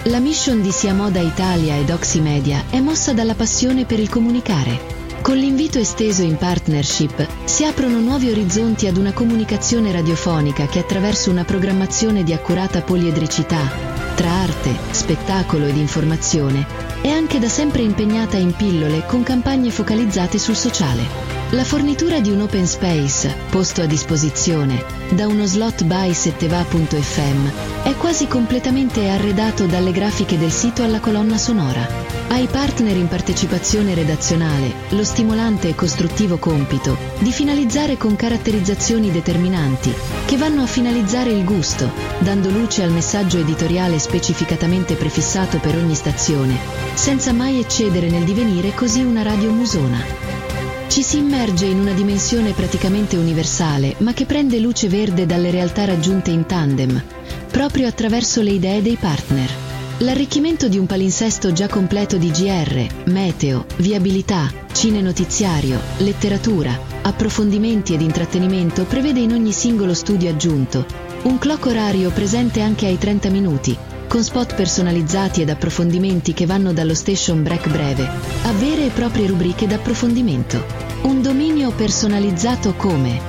La mission di Sia Moda Italia ed Oximedia è mossa dalla passione per il comunicare. Con l'invito esteso in partnership si aprono nuovi orizzonti ad una comunicazione radiofonica che attraverso una programmazione di accurata poliedricità, tra arte, spettacolo ed informazione, è anche da sempre impegnata in pillole con campagne focalizzate sul sociale. La fornitura di un open space, posto a disposizione, da uno slot by setteva.fm, è quasi completamente arredato dalle grafiche del sito alla colonna sonora. Ai partner in partecipazione redazionale lo stimolante e costruttivo compito di finalizzare con caratterizzazioni determinanti che vanno a finalizzare il gusto, dando luce al messaggio editoriale specificatamente prefissato per ogni stazione, senza mai eccedere nel divenire così una radio musona. Ci si immerge in una dimensione praticamente universale, ma che prende luce verde dalle realtà raggiunte in tandem, proprio attraverso le idee dei partner. L'arricchimento di un palinsesto già completo di GR, meteo, viabilità, cine-notiziario, letteratura, approfondimenti ed intrattenimento prevede in ogni singolo studio aggiunto un clock orario presente anche ai 30 minuti, con spot personalizzati ed approfondimenti che vanno dallo station break breve a vere e proprie rubriche d'approfondimento. Un dominio personalizzato come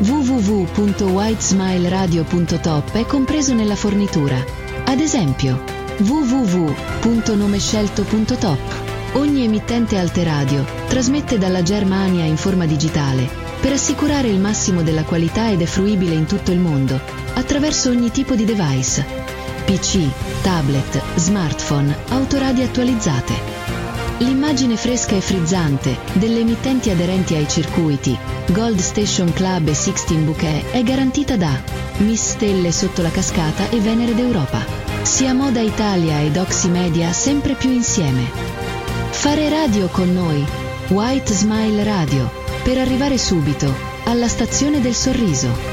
www.whitesmileradio.top è compreso nella fornitura. Ad esempio, www.nomescelto.top. Ogni emittente Alteradio trasmette dalla Germania in forma digitale per assicurare il massimo della qualità ed è fruibile in tutto il mondo attraverso ogni tipo di device. PC, tablet, smartphone, autoradio attualizzate. L'immagine fresca e frizzante delle emittenti aderenti ai circuiti Gold Station Club e Sixteen Bouquet è garantita da Miss Stelle sotto la cascata e Venere d'Europa. Sia Moda Italia ed Oximedia sempre più insieme. Fare radio con noi, White Smile Radio, per arrivare subito alla stazione del sorriso.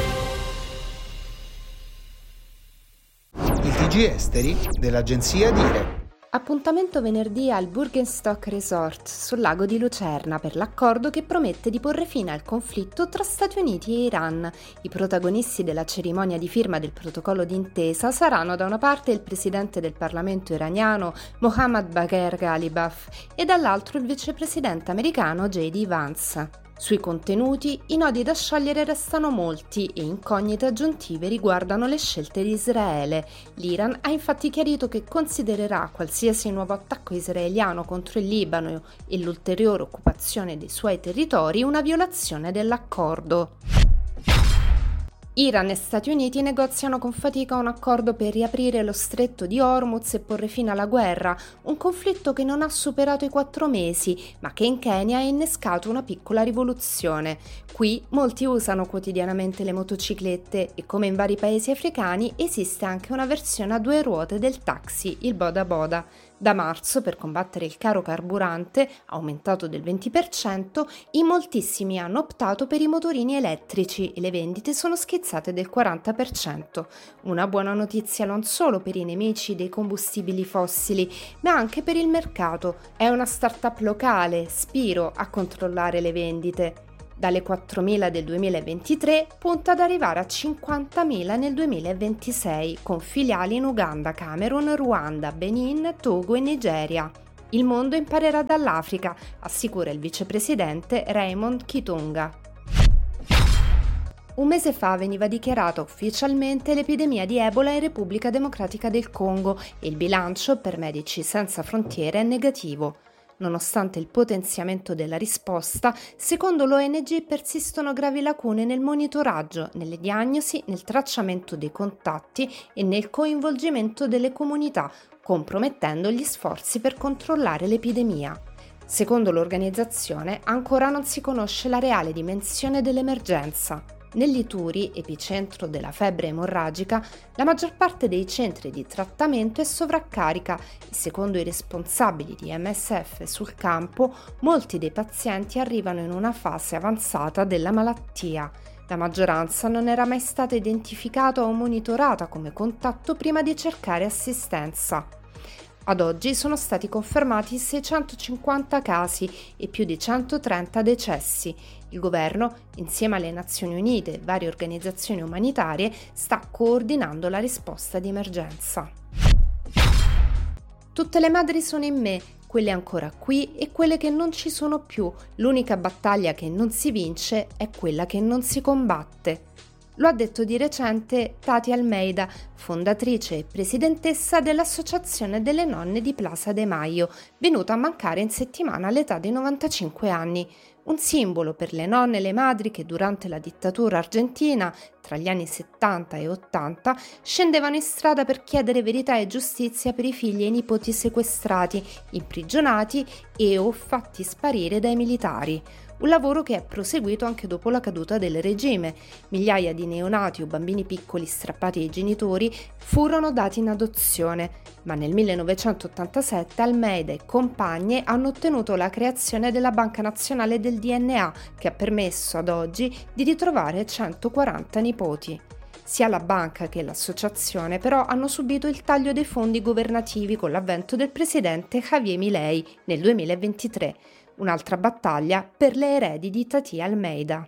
TG Esteri dell'agenzia Dire. Appuntamento venerdì al Bürgenstock Resort sul lago di Lucerna per l'accordo che promette di porre fine al conflitto tra Stati Uniti e Iran. I protagonisti della cerimonia di firma del protocollo d'intesa saranno da una parte il presidente del Parlamento iraniano Mohammad Bagher Ghalibaf e dall'altro il vicepresidente americano J.D. Vance. Sui contenuti, i nodi da sciogliere restano molti e incognite aggiuntive riguardano le scelte di Israele. L'Iran ha infatti chiarito che considererà qualsiasi nuovo attacco israeliano contro il Libano e l'ulteriore occupazione dei suoi territori una violazione dell'accordo. Iran e Stati Uniti negoziano con fatica un accordo per riaprire lo stretto di Hormuz e porre fine alla guerra, un conflitto che non ha superato i 4 mesi, ma che in Kenya ha innescato una piccola rivoluzione. Qui molti usano quotidianamente le motociclette e, come in vari paesi africani, esiste anche una versione a 2 ruote del taxi, il boda boda. Da marzo, per combattere il caro carburante, aumentato del 20%, in moltissimi hanno optato per i motorini elettrici e le vendite sono schizzate del 40%. Una buona notizia non solo per i nemici dei combustibili fossili, ma anche per il mercato. È una startup locale, Spiro, a controllare le vendite. Dalle 4.000 del 2023 punta ad arrivare a 50.000 nel 2026, con filiali in Uganda, Camerun, Ruanda, Benin, Togo e Nigeria. Il mondo imparerà dall'Africa, assicura il vicepresidente Raymond Kitunga. Un mese fa veniva dichiarata ufficialmente l'epidemia di Ebola in Repubblica Democratica del Congo e il bilancio per Medici Senza Frontiere è negativo. Nonostante il potenziamento della risposta, secondo l'ONG persistono gravi lacune nel monitoraggio, nelle diagnosi, nel tracciamento dei contatti e nel coinvolgimento delle comunità, compromettendo gli sforzi per controllare l'epidemia. Secondo l'organizzazione, ancora non si conosce la reale dimensione dell'emergenza. Nell'Ituri, epicentro della febbre emorragica, la maggior parte dei centri di trattamento è sovraccarica e secondo i responsabili di MSF sul campo, molti dei pazienti arrivano in una fase avanzata della malattia. La maggioranza non era mai stata identificata o monitorata come contatto prima di cercare assistenza. Ad oggi sono stati confermati 650 casi e più di 130 decessi. Il governo, insieme alle Nazioni Unite e varie organizzazioni umanitarie, sta coordinando la risposta di emergenza. Tutte le madri sono in me, quelle ancora qui e quelle che non ci sono più. L'unica battaglia che non si vince è quella che non si combatte. Lo ha detto di recente Tati Almeida, fondatrice e presidentessa dell'Associazione delle Nonne di Plaza de Mayo, venuta a mancare in settimana all'età di 95 anni. Un simbolo per le nonne e le madri che durante la dittatura argentina, tra gli anni 70 e 80, scendevano in strada per chiedere verità e giustizia per i figli e i nipoti sequestrati, imprigionati e o fatti sparire dai militari. Un lavoro che è proseguito anche dopo la caduta del regime. Migliaia di neonati o bambini piccoli strappati ai genitori furono dati in adozione, ma nel 1987 Almeida e compagne hanno ottenuto la creazione della Banca Nazionale del DNA, che ha permesso ad oggi di ritrovare 140 nipoti. Sia la banca che l'associazione però hanno subito il taglio dei fondi governativi con l'avvento del presidente Javier Milei nel 2023. Un'altra battaglia per le eredi di Tati Almeida.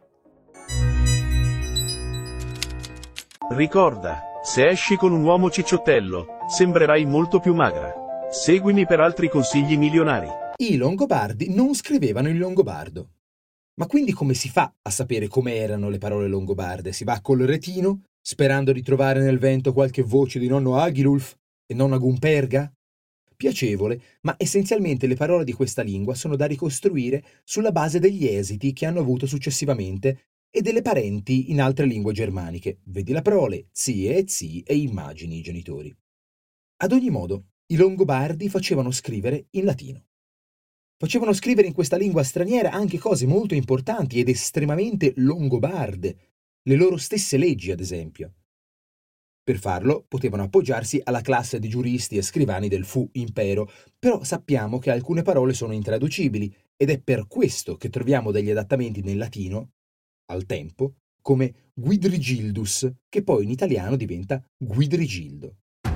Ricorda, se esci con un uomo cicciottello, sembrerai molto più magra. Seguimi per altri consigli milionari. I Longobardi non scrivevano in longobardo. Ma quindi come si fa a sapere come erano le parole longobarde? Si va col retino, sperando di trovare nel vento qualche voce di nonno Agilulf e nonna Gumperga? Piacevole, ma essenzialmente le parole di questa lingua sono da ricostruire sulla base degli esiti che hanno avuto successivamente e delle parenti in altre lingue germaniche, vedi la prole, zie e zii e immagini i genitori. Ad ogni modo, i Longobardi facevano scrivere in latino. Facevano scrivere in questa lingua straniera anche cose molto importanti ed estremamente longobarde, le loro stesse leggi, ad esempio. Per farlo potevano appoggiarsi alla classe di giuristi e scrivani del Fu Impero, però sappiamo che alcune parole sono intraducibili ed è per questo che troviamo degli adattamenti nel latino, al tempo, come Guidrigildus, che poi in italiano diventa Guidrigildo.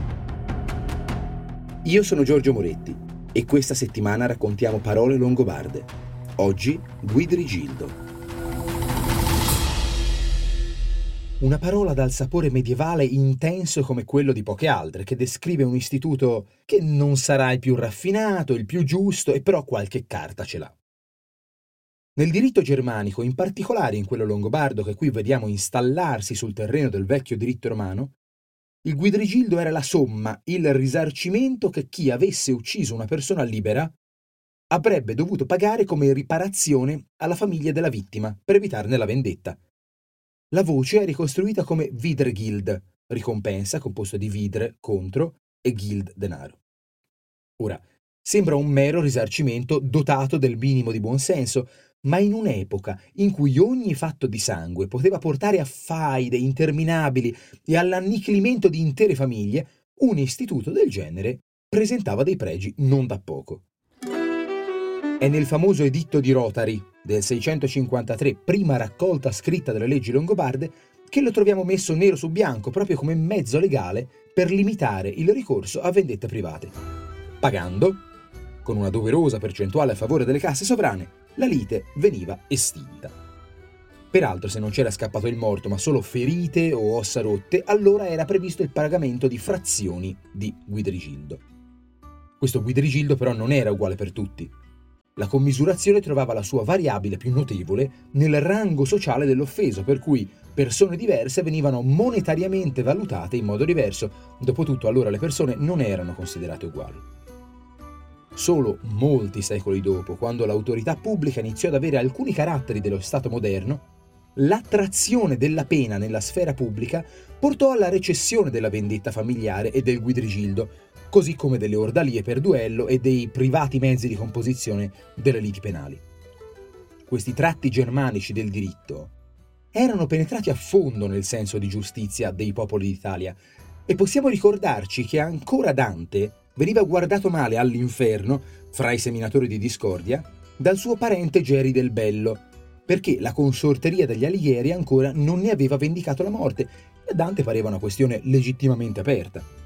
Io sono Giorgio Moretti e questa settimana raccontiamo parole longobarde. Oggi Guidrigildo. Una parola dal sapore medievale intenso come quello di poche altre, che descrive un istituto che non sarà il più raffinato, il più giusto, e però qualche carta ce l'ha. Nel diritto germanico, in particolare in quello longobardo che qui vediamo installarsi sul terreno del vecchio diritto romano, il guidrigildo era la somma, il risarcimento che chi avesse ucciso una persona libera avrebbe dovuto pagare come riparazione alla famiglia della vittima per evitarne la vendetta. La voce è ricostruita come Widregild, ricompensa composta di vidre, contro, e gild, denaro. Ora, sembra un mero risarcimento dotato del minimo di buonsenso, ma in un'epoca in cui ogni fatto di sangue poteva portare a faide interminabili e all'annichilimento di intere famiglie, un istituto del genere presentava dei pregi non da poco. È nel famoso editto di Rotari del 653, prima raccolta scritta delle leggi longobarde, che lo troviamo messo nero su bianco proprio come mezzo legale per limitare il ricorso a vendette private. Pagando, con una doverosa percentuale a favore delle casse sovrane, la lite veniva estinta. Peraltro, se non c'era scappato il morto ma solo ferite o ossa rotte, allora era previsto il pagamento di frazioni di guidrigildo. Questo guidrigildo però non era uguale per tutti. La commisurazione trovava la sua variabile più notevole nel rango sociale dell'offeso, per cui persone diverse venivano monetariamente valutate in modo diverso. Dopotutto allora le persone non erano considerate uguali. Solo molti secoli dopo, quando l'autorità pubblica iniziò ad avere alcuni caratteri dello Stato moderno, l'attrazione della pena nella sfera pubblica portò alla recessione della vendetta familiare e del guidrigildo, così come delle ordalie per duello e dei privati mezzi di composizione delle liti penali. Questi tratti germanici del diritto erano penetrati a fondo nel senso di giustizia dei popoli d'Italia e possiamo ricordarci che ancora Dante veniva guardato male all'inferno, fra i seminatori di discordia, dal suo parente Geri del Bello, perché la consorteria degli Alighieri ancora non ne aveva vendicato la morte e a Dante pareva una questione legittimamente aperta.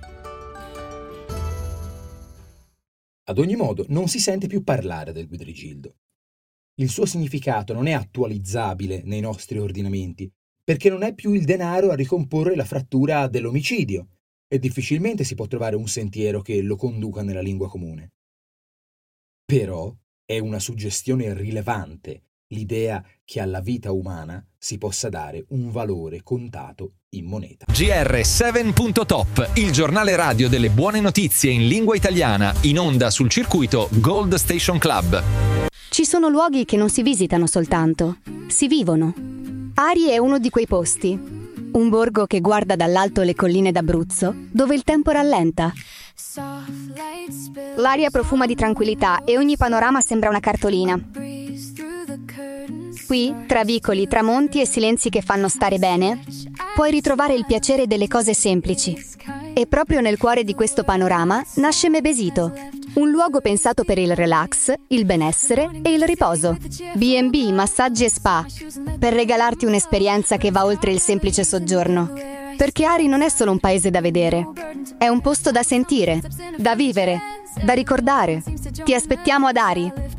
Ad ogni modo, non si sente più parlare del guidrigildo. Il suo significato non è attualizzabile nei nostri ordinamenti, perché non è più il denaro a ricomporre la frattura dell'omicidio, e difficilmente si può trovare un sentiero che lo conduca nella lingua comune. Però è una suggestione rilevante l'idea che alla vita umana si possa dare un valore contato in moneta. GR7.top, il giornale radio delle buone notizie in lingua italiana, in onda sul circuito Gold Station Club. Ci sono luoghi che non si visitano soltanto, si vivono. Ari è uno di quei posti. Un borgo che guarda dall'alto le colline d'Abruzzo, dove il tempo rallenta. L'aria profuma di tranquillità e ogni panorama sembra una cartolina. Qui, tra vicoli, tramonti e silenzi che fanno stare bene, puoi ritrovare il piacere delle cose semplici. E proprio nel cuore di questo panorama nasce Mebesito, un luogo pensato per il relax, il benessere e il riposo. B&B, massaggi e spa, per regalarti un'esperienza che va oltre il semplice soggiorno. Perché Ari non è solo un paese da vedere, è un posto da sentire, da vivere, da ricordare. Ti aspettiamo ad Ari.